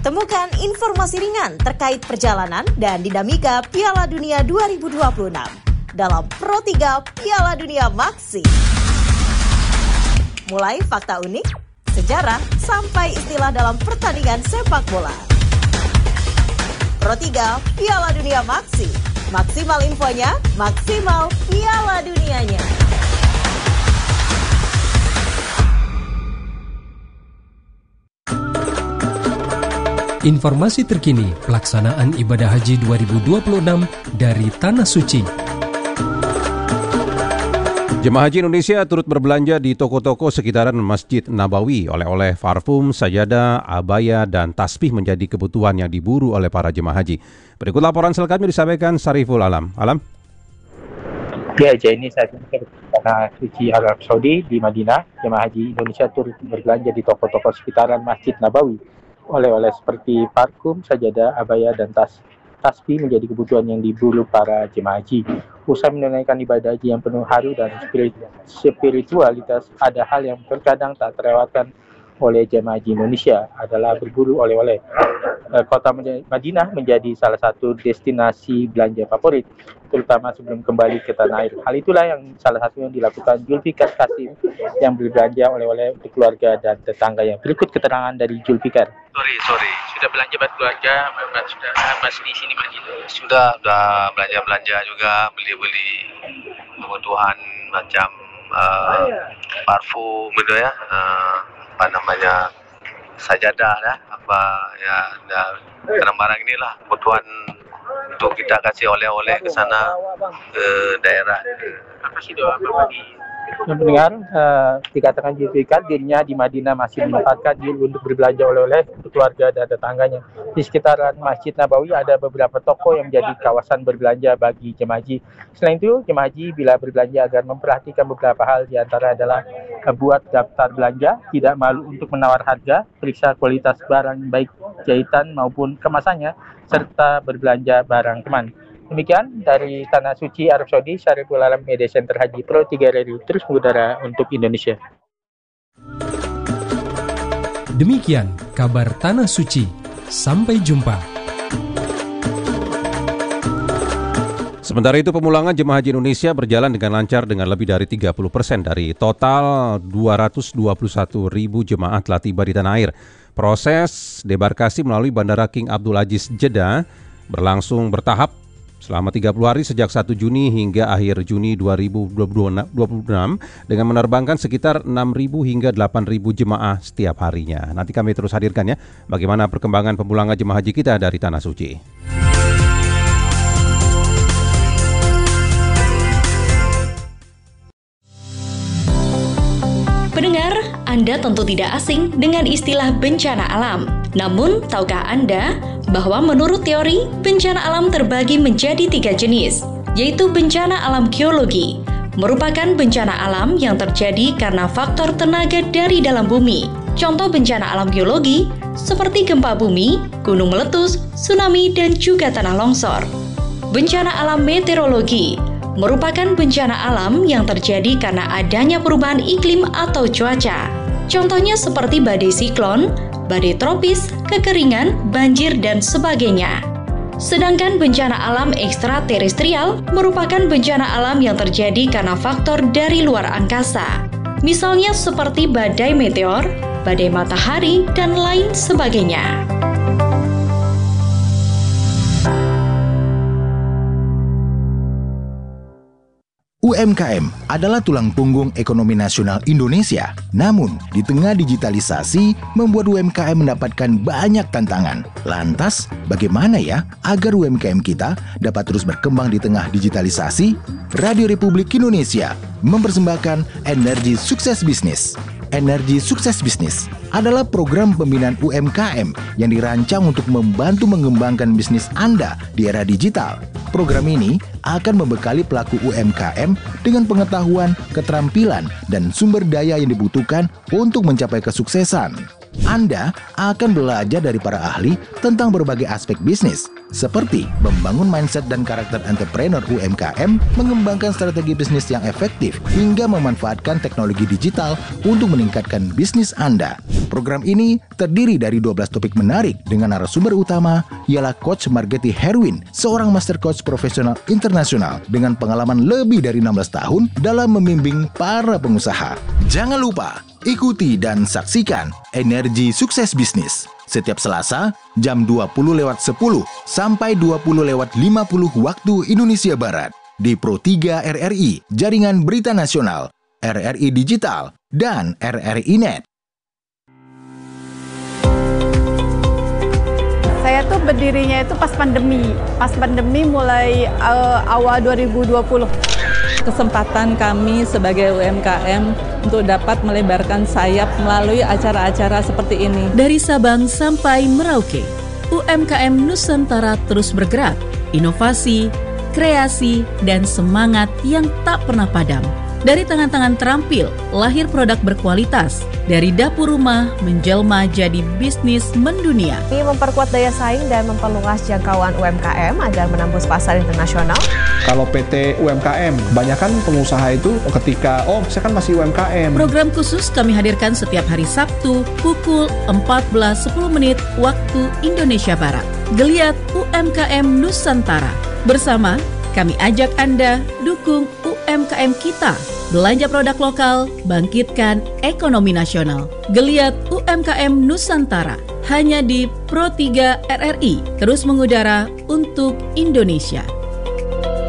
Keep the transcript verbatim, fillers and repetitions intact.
Temukan informasi ringan terkait perjalanan dan dinamika Piala Dunia dua ribu dua puluh enam dalam Pro tiga Piala Dunia Maxi. Mulai fakta unik, sejarah, sampai istilah dalam pertandingan sepak bola. Pro tiga Piala Dunia Maxi. Maksimal infonya, maksimal Piala Dunianya. Informasi terkini pelaksanaan ibadah haji dua ribu dua puluh enam dari Tanah Suci. Jemaah Haji Indonesia turut berbelanja di toko-toko sekitaran Masjid Nabawi. Oleh-oleh parfum, sajadah, abaya, dan tasbih menjadi kebutuhan yang diburu oleh para jemaah haji. Berikut laporan selengkapnya disampaikan Sariful Alam. Alam? Ya, ini saat ini di Tanah Suci Arab Saudi di Madinah. Jemaah Haji Indonesia turut berbelanja di toko-toko sekitaran Masjid Nabawi. Oleh-oleh seperti parfum, sajadah, abaya, dan tas tasbih menjadi kebutuhan yang diburu para jemaah haji. Usai menunaikan ibadah haji yang penuh haru dan spiritualitas, ada hal yang terkadang tak terlewatkan oleh jemaah haji Indonesia adalah berburu oleh-oleh. Kota Madinah menjadi salah satu destinasi belanja favorit, terutama sebelum kembali ke tanah air. Hal itulah yang salah satu yang dilakukan Julfikar Kasim yang berbelanja oleh-oleh untuk keluarga dan tetangganya. Berikut keterangan dari Julfikar. Sorry, sorry. Sudah belanja buat keluarga, memang sudah masih di sini Madinah. Sudah, sudah belanja-belanja juga, beli-beli kebutuhan macam uh, parfum gitu ya, uh, apa namanya, sajadah ya, apa ya, barang-barang inilah kebutuhan untuk kita kasih oleh-oleh ke sana, ke daerah. Apa sih doa Bapak di Yang pendengar, uh, dikatakan Julfikar dirinya di Madinah masih menyempatkan diri untuk berbelanja oleh-oleh untuk keluarga dan tetangganya. Di sekitaran Masjid Nabawi ada beberapa toko yang menjadi kawasan berbelanja bagi jemaah haji. Selain itu, jemaah haji bila berbelanja agar memperhatikan beberapa hal, di antara adalah uh, buat daftar belanja, tidak malu untuk menawar harga, periksa kualitas barang baik jahitan maupun kemasannya, serta berbelanja barang teman. Demikian dari Tanah Suci Arab Saudi, Syariful Alam, Media Center Haji Pro tiga Radio terus mengudara untuk Indonesia. Demikian kabar Tanah Suci. Sampai jumpa. Sementara itu, pemulangan jemaah haji Indonesia berjalan dengan lancar dengan lebih dari tiga puluh persen dari total dua ratus dua puluh satu ribu jemaah telah tiba di tanah air. Proses debarkasi melalui Bandara King Abdul Aziz Jeddah berlangsung bertahap selama tiga puluh hari sejak satu Juni hingga akhir Juni dua ribu dua puluh enam dengan menerbangkan sekitar enam ribu hingga delapan ribu jemaah setiap harinya. Nanti kami terus hadirkan ya bagaimana perkembangan pemulangan jemaah haji kita dari Tanah Suci. Pendengar, Anda tentu tidak asing dengan istilah bencana alam. Namun, tahukah Anda bahwa menurut teori, bencana alam terbagi menjadi tiga jenis, yaitu bencana alam geologi, merupakan bencana alam yang terjadi karena faktor tenaga dari dalam bumi. Contoh bencana alam geologi seperti gempa bumi, gunung meletus, tsunami, dan juga tanah longsor. Bencana alam meteorologi merupakan bencana alam yang terjadi karena adanya perubahan iklim atau cuaca. Contohnya seperti badai siklon, badai tropis, kekeringan, banjir, dan sebagainya. Sedangkan bencana alam ekstraterestrial merupakan bencana alam yang terjadi karena faktor dari luar angkasa. Misalnya seperti badai meteor, badai matahari, dan lain sebagainya. U M K M adalah tulang punggung ekonomi nasional Indonesia. Namun, di tengah digitalisasi, membuat U M K M mendapatkan banyak tantangan. Lantas, bagaimana ya agar U M K M kita dapat terus berkembang di tengah digitalisasi? Radio Republik Indonesia mempersembahkan Energi Sukses Bisnis. Energi Sukses Bisnis adalah program pembinaan U M K M yang dirancang untuk membantu mengembangkan bisnis Anda di era digital. Program ini akan membekali pelaku U M K M dengan pengetahuan, keterampilan, dan sumber daya yang dibutuhkan untuk mencapai kesuksesan. Anda akan belajar dari para ahli tentang berbagai aspek bisnis, seperti membangun mindset dan karakter entrepreneur U M K M, mengembangkan strategi bisnis yang efektif, hingga memanfaatkan teknologi digital untuk meningkatkan bisnis Anda. Program ini terdiri dari dua belas topik menarik dengan narasumber utama ialah Coach Margetti Herwin, seorang master coach profesional internasional dengan pengalaman lebih dari enam belas tahun dalam membimbing para pengusaha. Jangan lupa ikuti dan saksikan Energi Sukses Bisnis setiap Selasa jam dua puluh lewat sepuluh sampai dua puluh lewat lima puluh waktu Indonesia Barat di Pro tiga R R I, Jaringan Berita Nasional, R R I Digital, dan R R I Net. Saya tuh berdirinya itu pas pandemi, pas pandemi mulai uh, awal dua ribu dua puluh. Kesempatan kami sebagai U M K M untuk dapat melebarkan sayap melalui acara-acara seperti ini. Dari Sabang sampai Merauke, U M K M Nusantara terus bergerak, inovasi, kreasi, dan semangat yang tak pernah padam. Dari tangan-tangan terampil, lahir produk berkualitas. Dari dapur rumah, menjelma jadi bisnis mendunia. Ini memperkuat daya saing dan memperluas jangkauan U M K M agar menembus pasar internasional. Kalau P T U M K M, kebanyakan pengusaha itu ketika, oh saya kan masih U M K M. Program khusus kami hadirkan setiap hari Sabtu pukul empat belas sepuluh menit waktu Indonesia Barat. Geliat U M K M Nusantara. Bersama, kami ajak Anda dukung U M K M kita. Belanja produk lokal, bangkitkan ekonomi nasional. Geliat U M K M Nusantara hanya di Pro tiga R R I, terus mengudara untuk Indonesia.